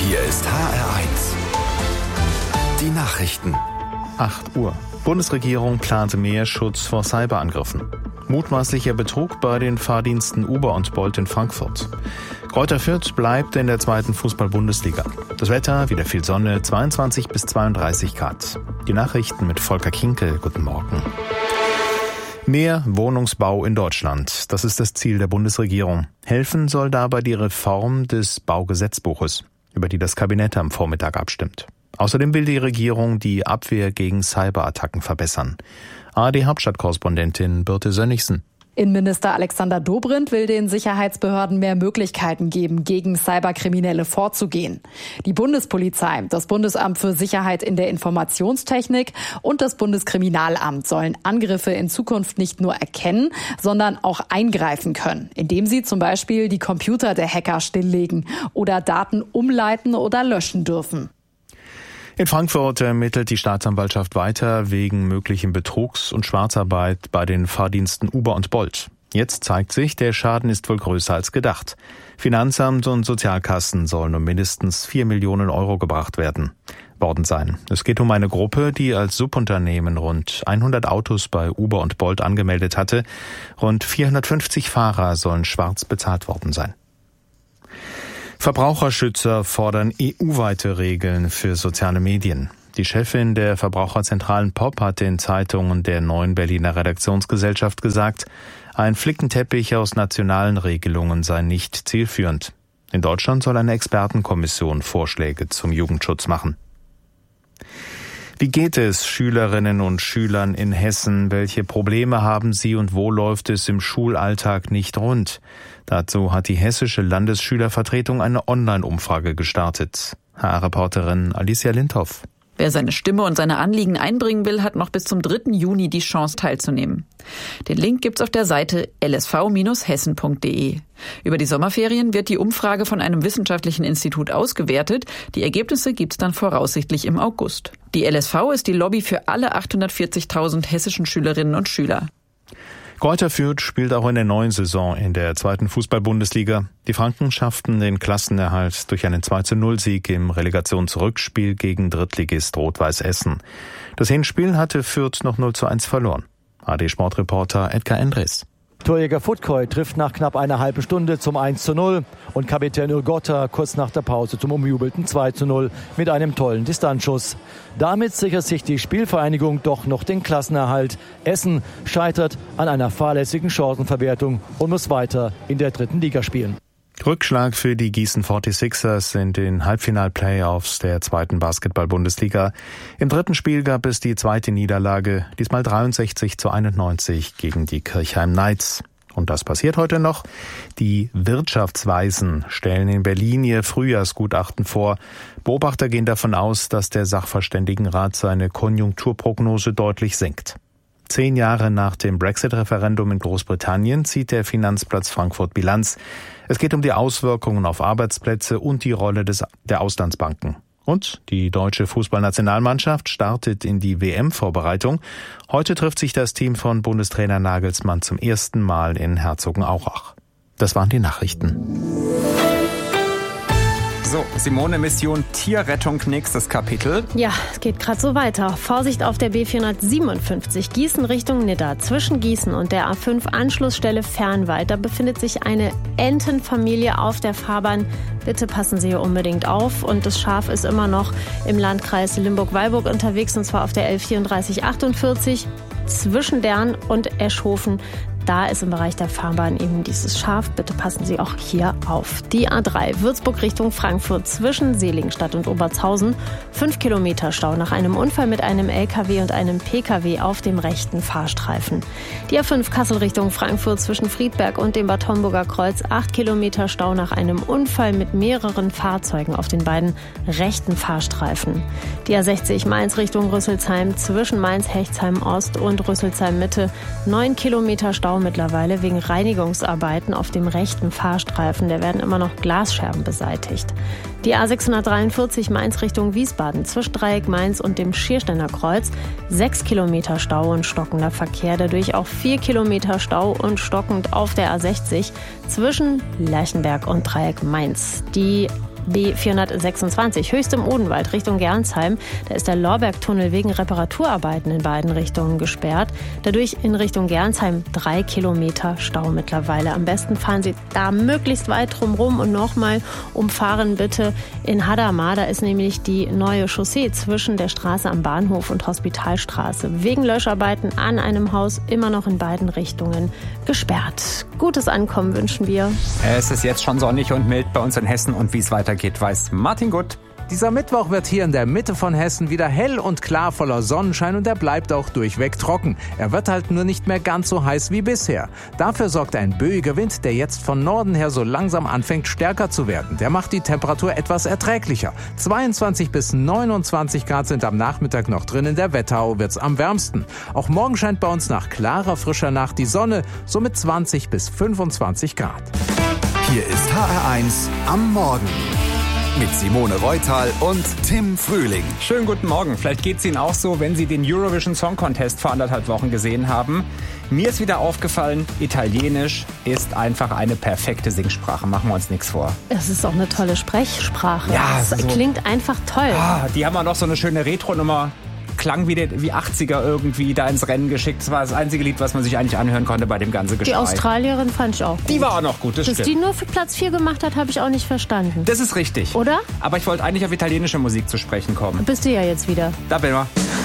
Hier ist HR1. Die Nachrichten. 8 Uhr. Bundesregierung plante mehr Schutz vor Cyberangriffen. Mutmaßlicher Betrug bei den Fahrdiensten Uber und Bolt in Frankfurt. Greuther Fürth bleibt in der 2. Fußball-Bundesliga. Das Wetter, wieder viel Sonne, 22 bis 32 Grad. Die Nachrichten mit Volker Kinkel. Guten Morgen. Mehr Wohnungsbau in Deutschland. Das ist das Ziel der Bundesregierung. Helfen soll dabei die Reform des Baugesetzbuches, über die das Kabinett am Vormittag abstimmt. Außerdem will die Regierung die Abwehr gegen Cyberattacken verbessern. ARD-Hauptstadtkorrespondentin Birte Sönnigsen. Innenminister Alexander Dobrindt will den Sicherheitsbehörden mehr Möglichkeiten geben, gegen Cyberkriminelle vorzugehen. Die Bundespolizei, das Bundesamt für Sicherheit in der Informationstechnik und das Bundeskriminalamt sollen Angriffe in Zukunft nicht nur erkennen, sondern auch eingreifen können, indem sie zum Beispiel die Computer der Hacker stilllegen oder Daten umleiten oder löschen dürfen. In Frankfurt ermittelt die Staatsanwaltschaft weiter wegen möglichen Betrugs und Schwarzarbeit bei den Fahrdiensten Uber und Bolt. Jetzt zeigt sich, der Schaden ist wohl größer als gedacht. Finanzamt und Sozialkassen sollen um mindestens 4 Millionen Euro gebracht worden sein. Es geht um eine Gruppe, die als Subunternehmen rund 100 Autos bei Uber und Bolt angemeldet hatte. Rund 450 Fahrer sollen schwarz bezahlt worden sein. Verbraucherschützer fordern EU-weite Regeln für soziale Medien. Die Chefin der Verbraucherzentralen POP hat den Zeitungen der Neuen Berliner Redaktionsgesellschaft gesagt, ein Flickenteppich aus nationalen Regelungen sei nicht zielführend. In Deutschland soll eine Expertenkommission Vorschläge zum Jugendschutz machen. Wie geht es Schülerinnen und Schülern in Hessen? Welche Probleme haben sie und wo läuft es im Schulalltag nicht rund? Dazu hat die hessische Landesschülervertretung eine Online-Umfrage gestartet. HR-Reporterin Alicia Lindhoff. Wer seine Stimme und seine Anliegen einbringen will, hat noch bis zum 3. Juni die Chance teilzunehmen. Den Link gibt's auf der Seite lsv-hessen.de. Über die Sommerferien wird die Umfrage von einem wissenschaftlichen Institut ausgewertet. Die Ergebnisse gibt's dann voraussichtlich im August. Die LSV ist die Lobby für alle 840.000 hessischen Schülerinnen und Schüler. Greuther Fürth spielt auch in der neuen Saison in der 2. Fußball-Bundesliga. Die Franken schafften den Klassenerhalt durch einen 2:0-Sieg im Relegationsrückspiel gegen Drittligist Rot-Weiß Essen. Das Hinspiel hatte Fürth noch 0:1 verloren. AD-Sportreporter Edgar Endres. Torjäger Futkoy trifft nach knapp einer halben Stunde zum 1:0 und Kapitän Urgotta kurz nach der Pause zum umjubelten 2:0 mit einem tollen Distanzschuss. Damit sichert sich die Spielvereinigung doch noch den Klassenerhalt. Essen scheitert an einer fahrlässigen Chancenverwertung und muss weiter in der 3. Liga spielen. Rückschlag für die Gießen 46ers in den Halbfinal-Playoffs der 2. Basketball-Bundesliga. Im 3. Spiel gab es die 2. Niederlage, diesmal 63:91 gegen die Kirchheim Knights. Und das passiert heute noch. Die Wirtschaftsweisen stellen in Berlin ihr Frühjahrsgutachten vor. Beobachter gehen davon aus, dass der Sachverständigenrat seine Konjunkturprognose deutlich senkt. 10 Jahre nach dem Brexit-Referendum in Großbritannien zieht der Finanzplatz Frankfurt Bilanz. Es geht um die Auswirkungen auf Arbeitsplätze und die Rolle der Auslandsbanken. Und die deutsche Fußballnationalmannschaft startet in die WM-Vorbereitung. Heute trifft sich das Team von Bundestrainer Nagelsmann zum ersten Mal in Herzogenaurach. Das waren die Nachrichten. So, Simone, Mission Tierrettung, nächstes Kapitel. Ja, es geht gerade so weiter. Vorsicht auf der B457 Gießen Richtung Nidda. Zwischen Gießen und der A5 Anschlussstelle Fernwald. Da befindet sich eine Entenfamilie auf der Fahrbahn. Bitte passen Sie hier unbedingt auf. Und das Schaf ist immer noch im Landkreis Limburg-Weilburg unterwegs, und zwar auf der L3448 zwischen Dern und Eschhofen. Da ist im Bereich der Fahrbahn eben dieses Schaf. Bitte passen Sie auch hier auf. Die A3 Würzburg Richtung Frankfurt zwischen Seligenstadt und Obertshausen. 5 Kilometer Stau nach einem Unfall mit einem LKW und einem PKW auf dem rechten Fahrstreifen. Die A5 Kassel Richtung Frankfurt zwischen Friedberg und dem Bad Homburger Kreuz. 8 Kilometer Stau nach einem Unfall mit mehreren Fahrzeugen auf den beiden rechten Fahrstreifen. Die A60 Mainz Richtung Rüsselsheim zwischen Mainz-Hechtsheim Ost und Rüsselsheim Mitte. 9 Kilometer Stau mittlerweile wegen Reinigungsarbeiten auf dem rechten Fahrstreifen. Da werden immer noch Glasscherben beseitigt. Die A643 Mainz Richtung Wiesbaden zwischen Dreieck Mainz und dem Schiersteiner Kreuz. 6 Kilometer Stau und stockender Verkehr. Dadurch auch 4 Kilometer Stau und stockend auf der A60 zwischen Lerchenberg und Dreieck Mainz. Die B426 höchst im Odenwald Richtung Gernsheim. Da ist der Lorbergtunnel wegen Reparaturarbeiten in beiden Richtungen gesperrt. Dadurch in Richtung Gernsheim 3 Kilometer Stau mittlerweile. Am besten fahren Sie da möglichst weit drumherum und nochmal umfahren bitte in Hadamar. Da ist nämlich die neue Chaussee zwischen der Straße am Bahnhof und Hospitalstraße wegen Löscharbeiten an einem Haus immer noch in beiden Richtungen gesperrt. Gutes Ankommen wünschen wir. Es ist jetzt schon sonnig und mild bei uns in Hessen und wie es weitergeht, weiß Martin Gutt. Dieser Mittwoch wird hier in der Mitte von Hessen wieder hell und klar voller Sonnenschein und er bleibt auch durchweg trocken. Er wird halt nur nicht mehr ganz so heiß wie bisher. Dafür sorgt ein böiger Wind, der jetzt von Norden her so langsam anfängt stärker zu werden. Der macht die Temperatur etwas erträglicher. 22 bis 29 Grad sind am Nachmittag noch drin, in der Wetterau wird's am wärmsten. Auch morgen scheint bei uns nach klarer, frischer Nacht die Sonne, so mit 20 bis 25 Grad. Hier ist HR1 am Morgen. Mit Simone Reutal und Tim Frühling. Schönen guten Morgen. Vielleicht geht es Ihnen auch so, wenn Sie den Eurovision Song Contest vor 1,5 Wochen gesehen haben. Mir ist wieder aufgefallen, Italienisch ist einfach eine perfekte Singsprache. Machen wir uns nichts vor. Es ist auch eine tolle Sprechsprache. Ja, es klingt einfach toll. Die haben auch noch so eine schöne Retro-Nummer. Klang wie 80er irgendwie da ins Rennen geschickt. Das war das einzige Lied, was man sich eigentlich anhören konnte bei dem ganzen Geschrei. Die Australierin fand ich auch gut. Die war auch noch gut, das Dass stimmt. die nur für Platz 4 gemacht hat, habe ich auch nicht verstanden. Das ist richtig. Oder? Aber ich wollte eigentlich auf italienische Musik zu sprechen kommen. Bist du ja jetzt wieder. Da bin ich.